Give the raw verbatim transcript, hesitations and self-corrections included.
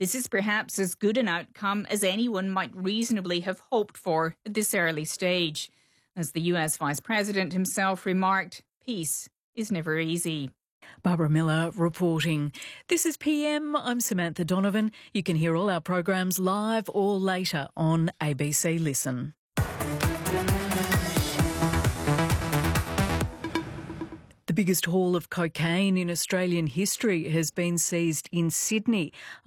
This is perhaps as good an outcome as anyone might reasonably have hoped for at this early stage. As the U S Vice President himself remarked, peace is never easy. Barbara Miller reporting. This is P M. I'm Samantha Donovan. You can hear all our programs live or later on A B C Listen. The biggest haul of cocaine in Australian history has been seized in Sydney